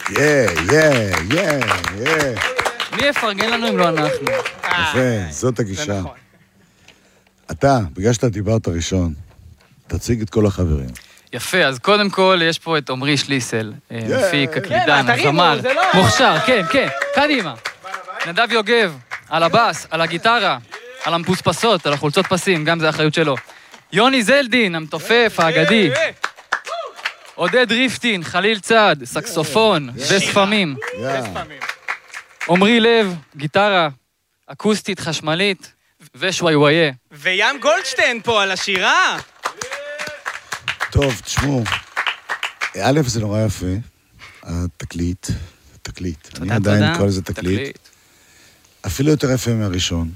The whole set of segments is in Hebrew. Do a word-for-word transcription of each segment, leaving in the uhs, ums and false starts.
יא, יא, יא, יא. מי יפרגן לנו אם לא אנחנו? יפה, זאת הגישה. אתה, בגלל שאתה דיברת ראשון, תציג את כל החברים. יפה, אז קודם כל יש פה את עמרי שליסל, מפיק, הקלידן, הזמר, מוכשר, כן, כן, קדימה. נדב יוגב, על הבאס, על הגיטרה, על המפוספסות, על החולצות פסים, גם זה האחריות שלו. יוני זלדין, המתופף, האגדי. עודד ריפטין, חליל צד, סקסופון, וספמים. עמרי לב, גיטרה, אקוסטית, חשמלית, ושוואי-וואי. וים גולדשטיין פה על השירה. טוב, תשמעו, א', זה נורא יפה, התקליט, תקליט. אני עדיין קורא לזה תקליט. אפילו יותר יפה מהראשון.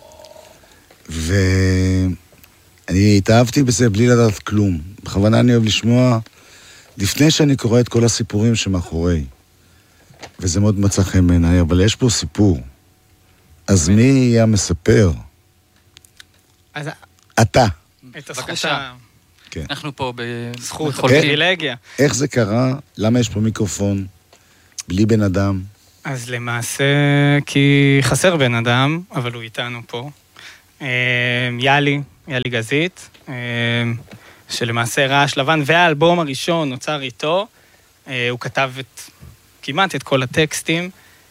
ואני התאהבתי בזה בלי לדעת כלום. בכוונה אני אוהב לשמוע לפני שאני קורא את כל הסיפורים שמאחורי. וזה מאוד מצא חן בעיניי, אבל יש פה סיפור. אז מי יהיה המספר? אתה. את בבקשה. כן. אנחנו פה בזכות פריבילגיה. איך זה קרה? למה יש פה מיקרופון? בלי בן אדם? אז למעשה, כי חסר בן אדם, אבל הוא איתנו פה. יאלי, יאלי גזית, שלמעשה רעש לבן, והאלבום הראשון נוצר איתו. הוא כתב את, כמעט את כל הטקסטים.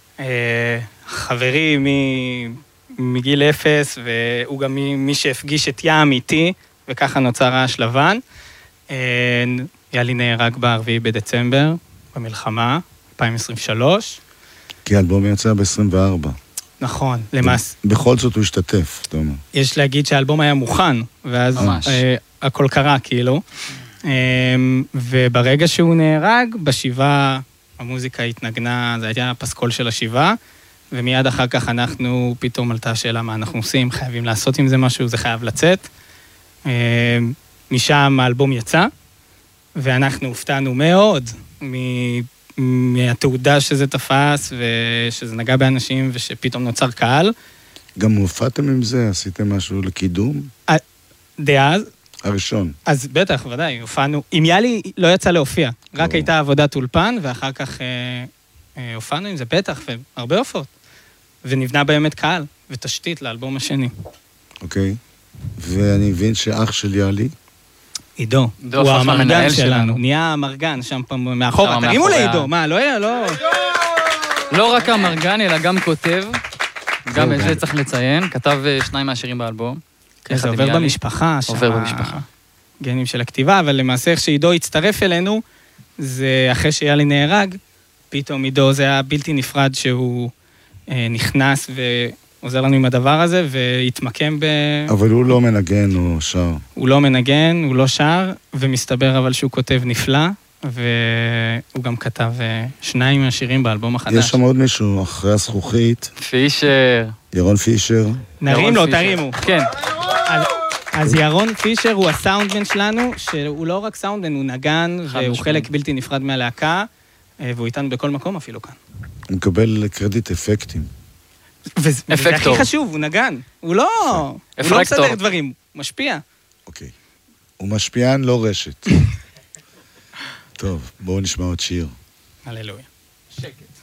חברי מגיל אפס, והוא גם מי שהפגיש את ים איתי, וככה נוצר רעש לבן. יאלי נהרג ב-ארבעה בדצמבר, במלחמה, אלפיים עשרים ושלוש. כי האלבום יצא ב-עשרים וארבע. נכון, למעשה. בכל זאת הוא השתתף, אתה אומר. יש להגיד שהאלבום היה מוכן, ואז הכל קרה, כאילו. וברגע שהוא נהרג, בשבעה המוזיקה התנגנה, זה היה הפסקול של השבעה, ומיד אחר כך אנחנו, פתאום עלתה השאלה מה אנחנו עושים, חייבים לעשות עם זה משהו, זה חייב לצאת. משם האלבום יצא, ואנחנו הופתענו מאוד מהתעודה שזה תפס, ושזה נגע באנשים, ושפתאום נוצר קהל. גם הופעתם עם זה? עשיתם משהו לקידום? דאז. הראשון. אז בטח, ודאי, הופענו. עם יאלי לא יצא להופיע, רק הייתה עבודת אולפן, ואחר כך הופענו עם זה, בטח, והרבה הופעות. ונבנה באמת קהל, ותשתית לאלבום השני. אוקיי. ואני מבין שאח של יאלי? עידו. הוא המרגן שלנו. נהיה המרגן שם פעם מאחורה. תרימו לעידו, מה, לא היה, לא... לא רק המרגן, אלא גם כותב. גם את זה צריך לציין. כתב שניים מהשירים באלבום. זה עובר במשפחה. עובר במשפחה. גנים של הכתיבה, אבל למעשה איך שעידו הצטרף אלינו, זה אחרי שיאלי נהרג, פתאום עידו זה היה בלתי נפרד שהוא נכנס ועוזר לנו עם הדבר הזה, והתמקם ב... אבל הוא לא מנגן או שר. הוא לא מנגן, הוא לא שר, ומסתבר אבל שהוא כותב נפלא, והוא גם כתב שניים מהשירים באלבום החדש. יש שם עוד מישהו אחרי הזכוכית. פישר. ירון פישר. נרים לו, תרימו. כן. אז ירון פישר הוא הסאונדמן שלנו, שהוא לא רק סאונדמן, הוא נגן, והוא חלק בלתי נפרד מהלהקה, והוא איתנו בכל מקום אפילו כאן. הוא מקבל קרדיט אפקטים. וזה הכי חשוב, הוא נגן. הוא לא... הוא לא מסדר דברים, הוא משפיע. אוקיי. הוא משפיען, לא רשת. טוב, בואו נשמע עוד שיר. הללויה. שקט.